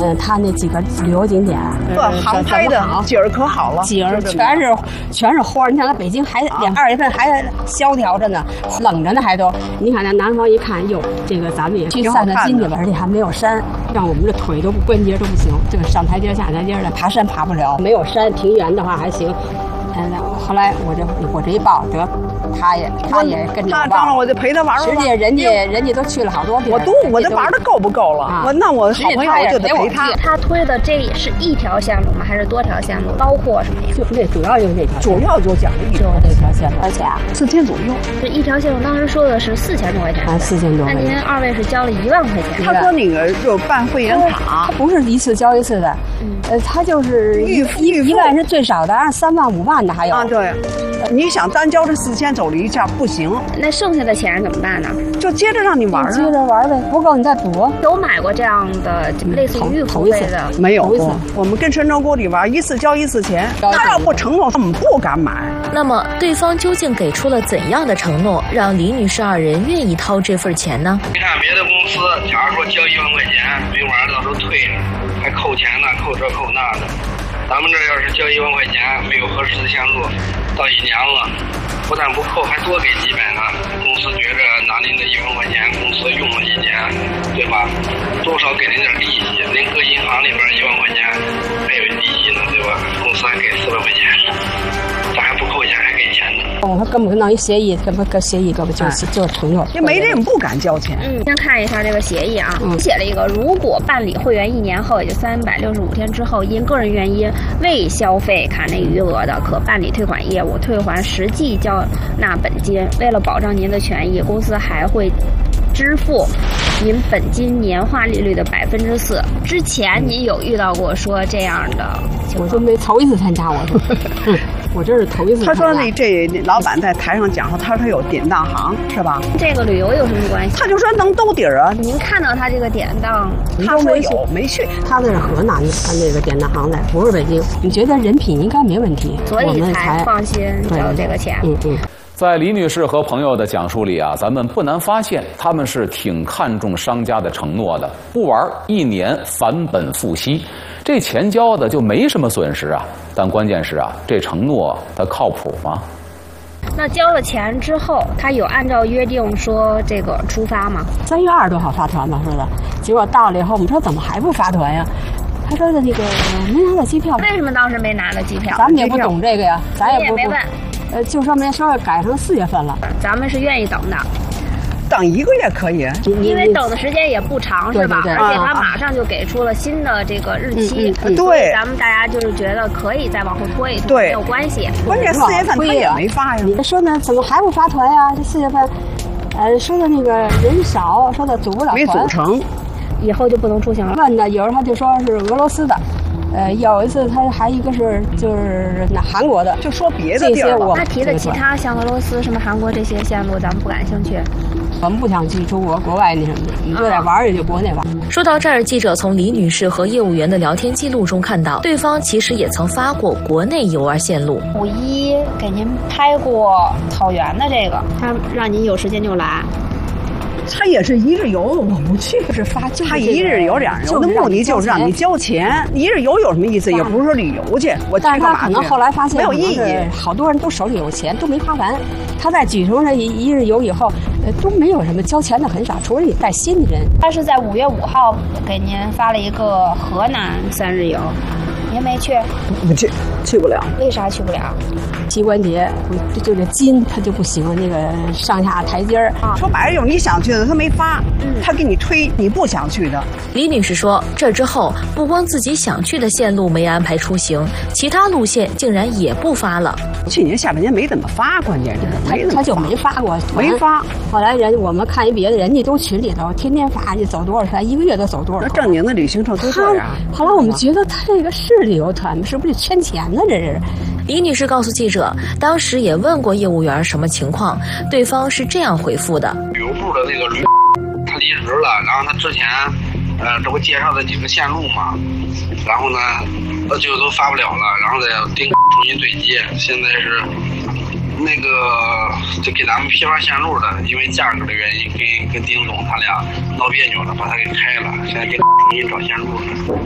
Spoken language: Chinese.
他那几个旅游景点， 航拍的景儿可好了， 景儿全是花。你看，北京还2月份还萧条着呢，冷着呢还都。你看那南方一看，哟，这个咱们也去散散心去吧，而且还没有山，让我们这腿都关节都不行，这个上台阶下台阶的，爬山爬不了。没有山，平原的话还行。后来我这一报得，他也跟着报。 当然我就陪他玩玩。 实际人家都去了好多地儿。 我这玩的够不够了？那我好朋友我就得陪他。 他推的这是一条线路吗？还是多条线路？包括什么呀？ 就这主要就是这条， 主要就讲这条线路，而且 4天左右。 这一条线路当时说的是4000多块钱。 4000多。 那您2位是交了1万块钱？ 他说那个就办会员卡， 不是一次交一次的，他就是1万是最少的，3万5万的还有。 对，你想单交这4000走了一下不行， 那剩下的钱怎么办呢？ 就接着让你玩， 接着玩呗，不够你再补。 有买过这样的类似于预付费的？ 没有，我们跟深圳锅里玩，一次交一次钱，他要不承诺，我们不敢买。 那么对方究竟给出了怎样的承诺，让李女士2人愿意掏这份钱呢？ 你看别的公司，假如说交1万块钱，没玩到时候退了，还扣钱呢，扣这扣那的。咱们这要是交1万块钱，没有合适的线路，到1年了，不但不扣，还多给几百呢。公司觉着拿您的1万块钱，公司用了1年，对吧？多少给您点利息，您搁银行里边1万块钱还有利息呢，对吧？公司还给400块钱，咱还不扣钱，还给钱呢。 他根本弄一协议，根本跟协议根本就是承诺。 也没人不敢交钱。 先看一下这个协议啊，写了一个，如果办理会员1年后，也就365天之后，因个人原因未消费卡内余额的，可办理退款业务，退还实际交纳本金。为了保障您的权益，公司还会支付您本金年化利率的4%。之前您有遇到过说这样的情况？ 我就没头一次参加，我这是头一次参加。 他说这老板在台上讲说，他说有典当行是吧？ 这个旅游有什么关系？ 他就说能兜底儿啊。 您看到他这个典当， 他说有没去？ 他那是河南的，他那个典当行的，不是北京。你觉得人品应该没问题， 所以才放心交这个钱。 在李女士和朋友的讲述里啊，咱们不难发现，他们是挺看重商家的承诺的，不玩1年返本付息，这钱交的就没什么损失啊。但关键是啊，这承诺它靠谱吗？ 那交了钱之后，他有按照约定说这个出发吗 ？3月20多号发团吧，说的。结果到了以后，我们说怎么还不发团呀？他说的那个没拿到机票。 为什么当时没拿到机票？ 咱们也不懂这个呀，咱也没问。 就说没稍微改成4月份了。 咱们是愿意等的， 等1个月可以， 因为等的时间也不长，是吧？而且他马上就给出了新的这个日期， 对， 咱们大家就是觉得可以再往后拖一拖， 对， 没有关系。 关键4月份他也没发呀。 你说呢？怎么还不发团呀？这4月份，说的那个人少，说的组不了团， 没组成， 以后就不能出行了。 问的有时候他就说是俄罗斯的。有一次他还一个是就是那韩国的， 就说别的地儿了。 他提的其他像俄罗斯、什么韩国这些线路，咱们不感兴趣。 我们不想去出国外那什么的，你就得玩也就国内玩。 说到这儿，记者从李女士和业务员的聊天记录中看到，对方其实也曾发过国内游玩线路。 51给您拍过草原的这个，他让您有时间就来。 他也是1日游，我不去。 是发， 他1日游2日游的目的就是让你交钱。1日游有什么意思？也不是说旅游去，我去干嘛去？ 但是他可能后来发现没有意义。 好多人都手里有钱，都没花完。他在举行了1日游以后，都没有什么交钱的很少，除了你带新的人。 他是在5月5号给您发了一个河南3日游，您没去？ 不去，去不了。 为啥去不了？ 膝关节就这筋它就不行，那个上下台阶儿。 说白了就是你想去的他没发，他给你推你不想去的。 李女士说，这之后不光自己想去的线路没安排出行，其他路线竟然也不发了。 去年下半年没怎么发，关键是他就没发过， 没发。 后来我们看一别的人家都群里头天天发，你走多少团，1个月都走多少团。 正经的旅行社都这样。 后来我们觉得他这个是旅游团，是不是圈钱呢？这是。 李女士告诉记者，当时也问过业务员什么情况，对方是这样回复的： 旅游部的那个他离职了，然后他之前这不介绍的几个线路嘛，然后呢就都发不了了，然后再重新对接。现在是那个就给咱们批发线路的，因为价格的原因跟丁总他俩闹别扭了，把他给开了，现在给重新找线路了。